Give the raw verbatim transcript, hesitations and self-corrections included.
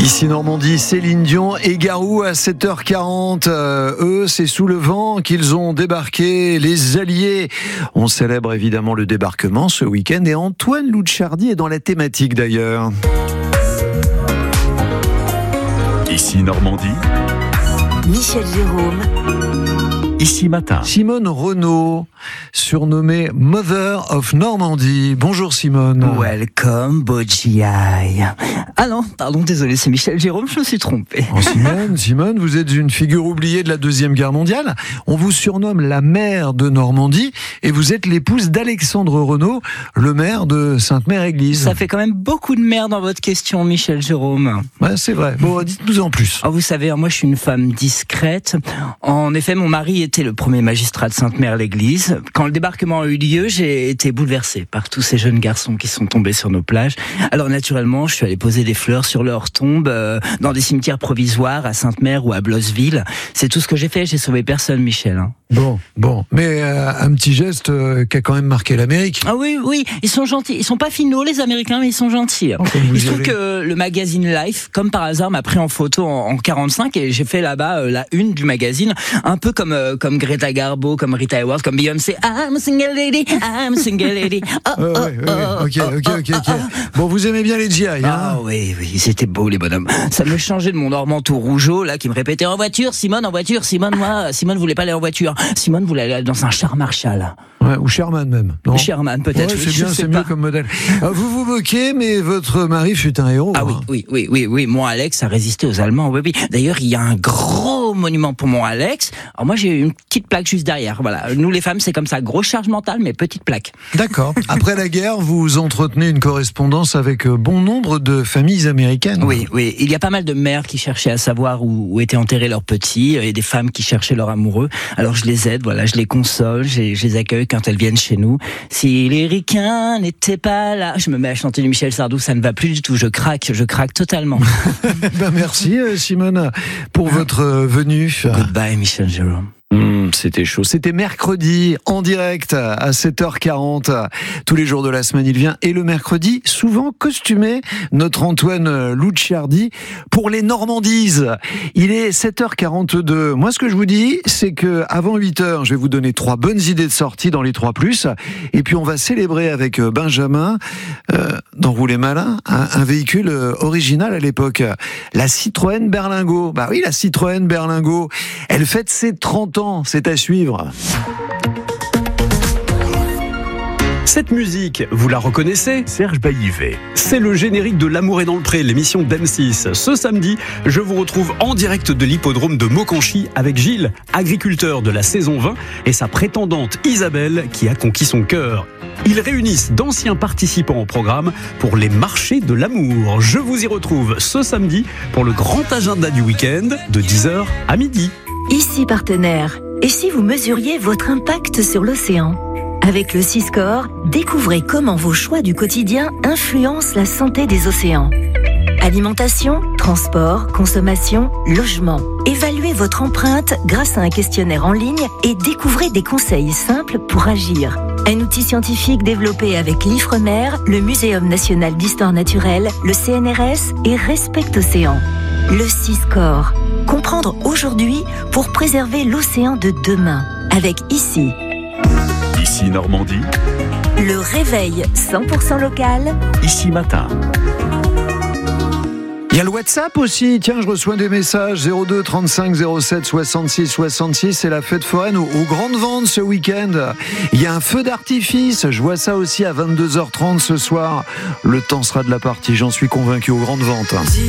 Ici Normandie, Céline Dion et Garou à sept heures quarante. Euh, eux, c'est sous le vent qu'ils ont débarqué, les Alliés. On célèbre évidemment le débarquement ce week-end et Antoine Louchardy est dans la thématique d'ailleurs. Ici Normandie, Michel Jérôme. Ici Matin. Simone Renaud, surnommée Mother of Normandie. Bonjour Simone. Welcome, Bojiai. Ah non, pardon, désolé, c'est Michel Jérôme, je me suis trompé. Oh, Simone, Simone, vous êtes une figure oubliée de la Deuxième Guerre mondiale. On vous surnomme la mère de Normandie et vous êtes l'épouse d'Alexandre Renaud, le maire de Sainte-Mère-Église. Ça fait quand même beaucoup de merde dans votre question, Michel Jérôme. Ouais, c'est vrai. Bon, dites-nous en plus. Oh, vous savez, moi je suis une femme discrète. En effet, mon mari était le premier magistrat de Sainte-Mère-l'Église. Quand le débarquement a eu lieu, j'ai été bouleversée par tous ces jeunes garçons qui sont tombés sur nos plages. Alors naturellement, je suis allée poser des fleurs sur leurs tombes, euh, dans des cimetières provisoires à Sainte-Mère ou à Blosseville. C'est tout ce que j'ai fait, j'ai sauvé personne, Michel. Hein. Bon, bon, mais euh, un petit geste euh, qui a quand même marqué l'Amérique. Ah oui, oui, ils sont gentils. Ils sont pas finaux, les Américains, mais ils sont gentils. Oh, il se trouve que le magazine Life, comme par hasard, m'a pris en photo en, en quarante-cinq et j'ai fait là-bas euh, la une du magazine, un peu comme euh, comme Greta Garbo, comme Rita Hayworth, comme Beyoncé. I'm a single lady, I'm a single lady. Oh, Ouais, oh, ouais, ouais, oh, ok, oh, ok, oh, ok, oh, ok. oh. Bon, vous aimez bien les G I, hein? Ah oui, oui, c'était beau les bonhommes. Ça me changeait de mon Normand tout rougeau là qui me répétait en voiture, Simone en voiture, Simone moi, Simone voulait pas aller en voiture, Simone voulait aller dans un char Marshall. Ouais, ou Sherman même. Non Sherman peut-être. Ouais, oui, c'est je bien, sais c'est pas. mieux comme modèle. Euh, Vous vous moquez, mais votre mari fut un héros. Ah oui, hein. oui, oui, oui, oui. Mon Alex a résisté aux Allemands. Oui, oui. D'ailleurs, il y a un gros monument pour mon Alex. Alors moi, j'ai une petite plaque juste derrière. Voilà. Nous, les femmes, c'est comme ça, grosse charge mentale, mais petite plaque. D'accord. Après la guerre, vous entretenez une correspondance avec bon nombre de familles américaines. Oui, oui. Il y a pas mal de mères qui cherchaient à savoir où, où étaient enterrés leurs petits et des femmes qui cherchaient leur amoureux. Alors je les aide, voilà, je les console, je, je les accueille quand elles viennent chez nous. Si les ricains n'étaient pas là, je me mets à chanter du Michel Sardou, ça ne va plus du tout. Je craque, je craque totalement. Ben merci Simone pour votre venue. Goodbye, Michel Jérôme. Mmh, c'était chaud. C'était mercredi, en direct, à sept heures quarante. Tous les jours de la semaine, il vient. Et le mercredi, souvent costumé, notre Antoine Louchardy, pour les Normandises. Il est sept heures quarante-deux. Moi, ce que je vous dis, c'est que avant huit heures, je vais vous donner trois bonnes idées de sortie dans les trois plus. Et puis, on va célébrer avec Benjamin, euh, dans Rouler Malin, un, un véhicule original à l'époque. La Citroën Berlingo. Bah oui, la Citroën Berlingo. Elle fête ses trente ans. C'est à suivre. Cette musique, vous la reconnaissez? Serge Baillivet. C'est le générique de L'amour est dans le pré, l'émission d'M six. Ce samedi, je vous retrouve en direct de l'hippodrome de Mokanchy avec Gilles, agriculteur de la saison vingt, et sa prétendante Isabelle qui a conquis son cœur. Ils réunissent d'anciens participants au programme pour les marchés de l'amour. Je vous y retrouve ce samedi pour le grand agenda du week-end de dix heures à midi. Ici partenaire. Et si vous mesuriez votre impact sur l'océan? Avec le Siscore, découvrez comment vos choix du quotidien influencent la santé des océans. Alimentation, transport, consommation, logement. Évaluez votre empreinte grâce à un questionnaire en ligne et découvrez des conseils simples pour agir. Un outil scientifique développé avec l'Ifremer, le Muséum national d'histoire naturelle, le C N R S et Respect Océan. Le Siscore. Comprendre aujourd'hui pour préserver l'océan de demain. Avec ici. Ici Normandie, Le réveil cent pour cent local. Ici Matin. Il y a le WhatsApp aussi. Tiens, je reçois des messages. zéro deux trente-cinq zéro sept soixante-six soixante-six. C'est la fête foraine aux, aux grandes ventes ce week-end. Il y a un feu d'artifice. Je vois ça aussi à vingt-deux heures trente ce soir. Le temps sera de la partie, j'en suis convaincu, aux grandes ventes.